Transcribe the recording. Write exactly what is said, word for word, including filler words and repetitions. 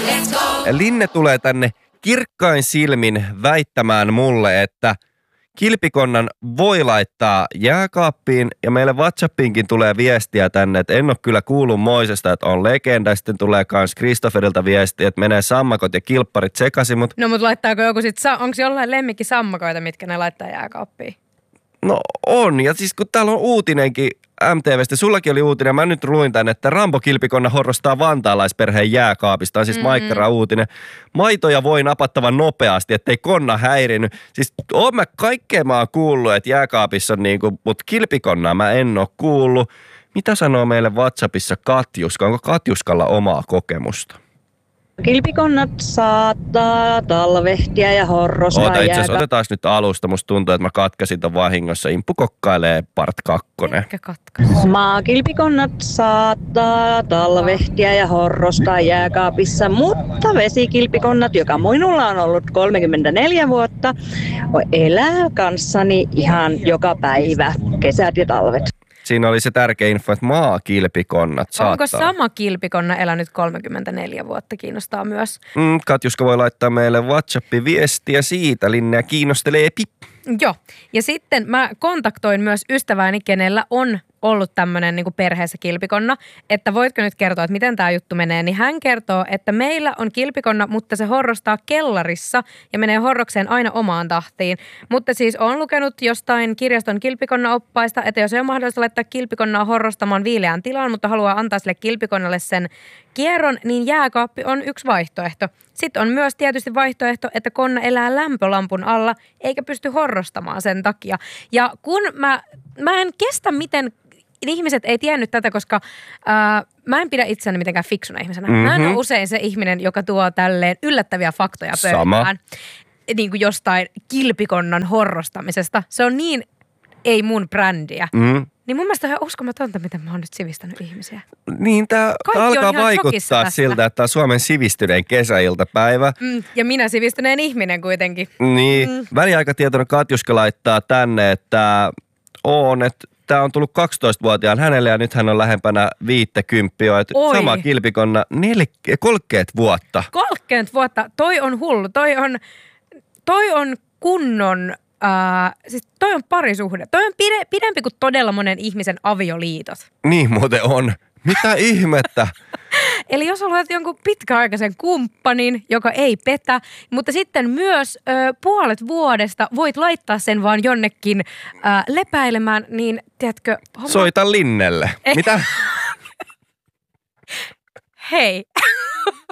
Linne tulee tänne kirkkain silmin väittämään mulle, että kilpikonnan voi laittaa jääkaappiin ja meille WhatsAppiinkin tulee viestiä tänne, että en ole kyllä kuullut Moisesta, että on legenda. Sitten tulee kans Kristofferilta viestiä, että menee sammakot ja kilpparit sekaisin. Mut... No mutta laittaako joku sitten, onko jollain lemmikki sammakoita, mitkä ne laittaa jääkaappiin? No on, ja siis kun täällä on uutinenkin M T V:stä, sullakin oli uutinen, mä nyt luin tän, että Rambo Kilpikonna horrostaa vantaalaisperheen jääkaapista, on siis mm-hmm. Maikkara uutinen. Maitoja voi napattavan nopeasti, ettei konna häirinyt. Siis oon mä kaikkea mä oon kuullut, että jääkaapissa on niinku, mut Kilpikonnaa mä en oo kuullut. Mitä sanoo meille WhatsAppissa Katjuska? Onko Katjuskalla omaa kokemusta? Kilpikonnat saattaa talvehtia ja horrostaa Ota itse asiassa, jääkaapissa. otetaan nyt alusta. Musta tuntuu, että mä katkasin ton vahingossa. Imppu kokkailee part kakkonen. Ehkä katkaisi. Maakilpikonnat saattaa talvehtia ja horrostaa jääkaapissa, mutta vesikilpikonnat, joka minulla on ollut kolmekymmentäneljä vuotta, elää kanssani ihan joka päivä, kesät ja talvet. Siinä oli se tärkeä info, että maakilpikonnat saattaa. Onko sama kilpikonna elänyt kolmekymmentäneljä vuotta? Kiinnostaa myös. Mm, Katjuska voi laittaa meille WhatsApp-viestiä siitä. Linnea kiinnostelee pip. Joo. Ja sitten mä kontaktoin myös ystävääni, kenellä on ollut tämmöinen niin kuin perheessä kilpikonna, että voitko nyt kertoa, että miten tämä juttu menee, niin hän kertoo, että meillä on kilpikonna, mutta se horrostaa kellarissa ja menee horrokseen aina omaan tahtiin. Mutta siis on lukenut jostain kirjaston kilpikonna-oppaista, että jos ei ole mahdollista laittaa kilpikonnaa horrostamaan viileään tilaan, mutta haluaa antaa sille kilpikonnalle sen kierron, niin jääkaappi on yksi vaihtoehto. Sitten on myös tietysti vaihtoehto, että konna elää lämpölampun alla eikä pysty horrostamaan sen takia. Ja kun mä, mä en kestä, miten ihmiset ei tiennyt tätä, koska ää, mä en pidä itseäni mitenkään fiksuna ihmisenä. Mm-hmm. Mä en ole usein se ihminen, joka tuo tälleen yllättäviä faktoja pöytään. Niin kuin jostain kilpikonnan horrostamisesta. Se on niin ei mun brändiä. Mm. Niin mun mielestä on ihan uskomatonta, miten mä oon nyt sivistänyt ihmisiä. Niin, tää alkaa vaikuttaa siltä, että tää on Suomen sivistynein kesäiltapäivä. Mm, ja minä sivistyneen ihminen kuitenkin. Niin, mm. väliaikatietoinen Katjuska laittaa tänne, että on, että tää on tullut kaksitoistavuotiaan hänelle ja nyt hän on lähempänä viittäkymppiä. Sama kilpikonna neljä, kolmekymmentä vuotta. kolmekymmentä vuotta. Toi on hullu. Toi on, toi on kunnon... Uh, siis toi on parisuhde. Toi on pide, pidempi kuin todella monen ihmisen avioliitot. Niin muuten on. Mitä ihmettä? Eli jos haluat jonkun pitkäaikaisen kumppanin, joka ei petä, mutta sitten myös ö, puolet vuodesta voit laittaa sen vaan jonnekin ö, lepäilemään, niin tiedätkö... Homma... Soita Linnelle. Ei. Mitä? Hei.